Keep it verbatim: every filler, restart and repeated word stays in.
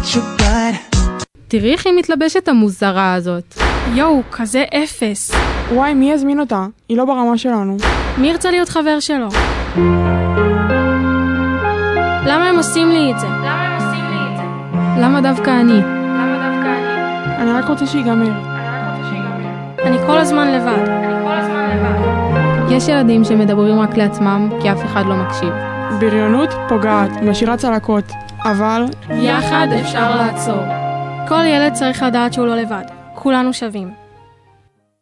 your blood. תראי איך היא מתלבשת המוזרה הזאת. יואו, כזה אפס. וואי, מי יזמין אותה? היא לא ברמה שלנו. מי ירצה להיות חבר שלו? למה הם עושים לי את זה? למה הם עושים לי את זה? למה דווקא אני? למה דווקא אני? אני רק רוצה שיגמר. אני רק רוצה שיגמר. אני כל הזמן לבד. אני כל הזמן לבד. יש ילדים שמדברים רק לעצמם כי אף אחד לא מקשיב. בריונות פוגעת, משאירה צלקות, אבל יחד אפשר לעצור. כל ילד צריך לדעת שהוא לא לבד. כולנו שווים.